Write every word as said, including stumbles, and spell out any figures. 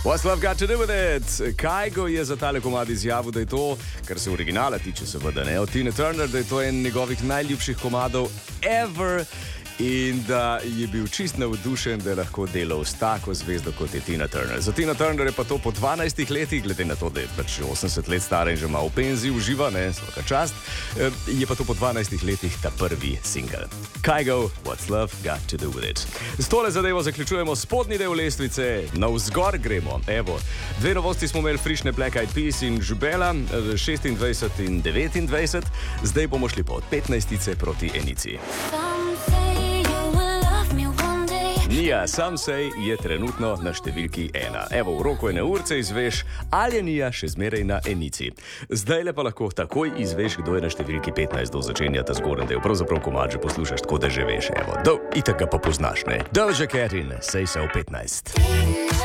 What's love got to do with it? Kygo je za tale komad izjavil, da je to, kar se originala tiče, seveda ne, od Tina Turner, da je to en njegovih najljubših komadov ever in da je bil čist navdušen, da je lahko delal s tako zvezdo, kot je Tina Turner. Za Tina Turner je pa to po dvanajstih letih, glede na to, da je pač osemdeset let stara in že ima v penziji, uživa, ne, svaka čast, je pa to po dvanajstih letih ta prvi single. Kygo, What's love got to do with it? S tole zadevo zaključujemo spodnji del lestvice, navzgor gremo. Evo, dve novosti smo imeli, frišne Black Eyed Peas in Žubela, šestindvajset in devetindvajset, zdaj bomo šli po petnajstice proti enici. Nia Some Say je trenutno na številki ena. Evo, v roku ene urce izveš, ali je Nia še zmeraj na enici. Zdaj le pa lahko takoj izveš, kdo je na številki petnajst, do začenja ta zgoren del. Pravzaprav komad že poslušaš, tako da že veš. Evo, do, itak ga pa poznaš, ne? Doja Cat in Say So petnajst.